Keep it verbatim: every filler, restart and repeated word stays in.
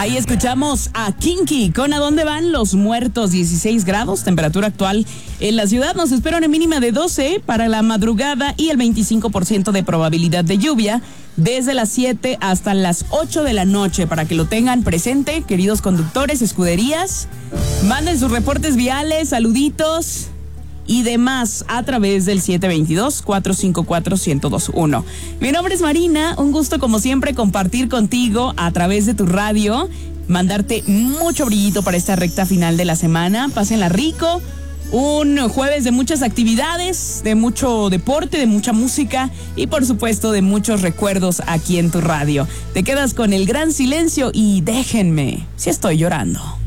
Ahí escuchamos a Kinky con ¿A dónde van los muertos? dieciséis grados, temperatura actual en la ciudad. Nos espera una mínima de doce para la madrugada y el veinticinco por ciento de probabilidad de lluvia desde las siete hasta las ocho de la noche. Para que lo tengan presente, queridos conductores, escuderías, manden sus reportes viales, saluditos y demás a través del siete dos dos, cuatro cinco cuatro, uno cero dos uno. Mi nombre es Marina, un gusto como siempre compartir contigo a través de tu radio, mandarte mucho brillito para esta recta final de la semana. Pásenla rico, un jueves de muchas actividades, de mucho deporte, de mucha música y por supuesto de muchos recuerdos aquí en tu radio. Te quedas con El Gran Silencio y Déjenme si estoy llorando.